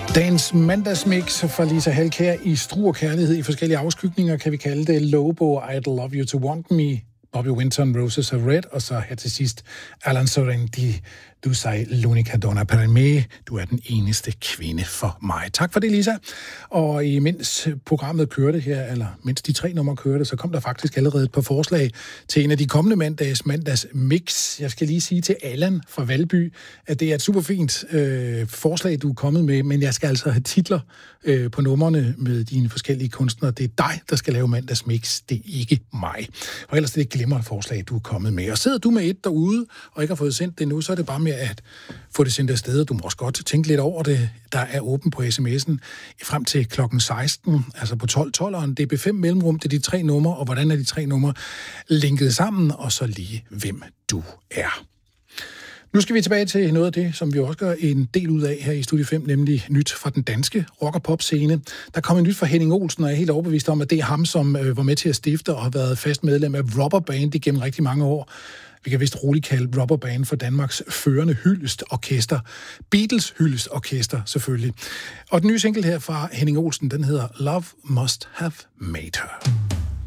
Dagens mandagsmix fra Lisa Halkær i Struer Kærlighed i forskellige afskygninger, kan vi kalde det. Lobo, I'd Love You to Want Me, Bobby Winton, Roses Have Red, og så her til sidst Alan Sorrenti, Du sei l'unica donna per me, du er den eneste kvinde for mig. Tak for det, Lisa. Og mens programmet kørte her, eller mens de 3 numre kørte, så kom der faktisk allerede et par forslag til en af de kommende mandagsmix. Jeg skal lige sige til Allan fra Valby, at det er et super fint forslag, du er kommet med, men jeg skal altså have titler på numrene med dine forskellige kunstnere. Det er dig, der skal lave mandagsmix, det er ikke mig. Og ellers er det et glimrende forslag, du er kommet med. Og sidder du med et derude, og ikke har fået sendt det nu, så er det bare med at få det sendt afsted. Du må også godt tænke lidt over det. Der er åben på sms'en frem til klokken 16, altså på 12'eren. DB5 mellemrum, det er de 3 numre, og hvordan er de 3 numre linket sammen, og så lige hvem du er. Nu skal vi tilbage til noget af det, som vi også gør en del ud af her i Studie 5, nemlig nyt fra den danske rock- og pop-scene. Der kom en nyt fra Henning Olsen, og jeg er helt overbevist om, at det er ham, som var med til at stifte og har været fast medlem af Rubber Band igennem rigtig mange år. Vi kan vist roligt kalde Rubber Band for Danmarks førende hyldestorkester. Beatles hyldestorkester, selvfølgelig. Og den nye single her fra Henning Olsen, den hedder Love Must Have Made Her.